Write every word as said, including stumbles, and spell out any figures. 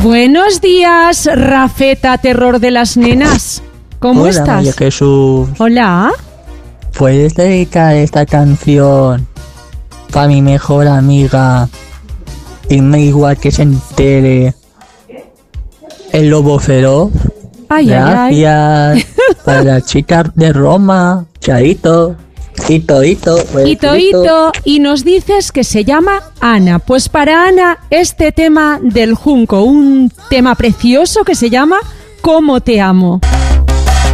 Buenos días, Rafeta, terror de las nenas. ¿Cómo Hola, estás? María Jesús. Hola. ¿Puedes dedicar esta canción para mi mejor amiga? Y me igual que se entere el lobo feroz. Ay, ay, Gracias. Para la chica de Roma. Chaito. Hito, hito. ay. Hito, hito. Y nos dices que se llama Ana. Pues para Ana, este tema del Junco, un tema precioso que se llama ¿Cómo te amo?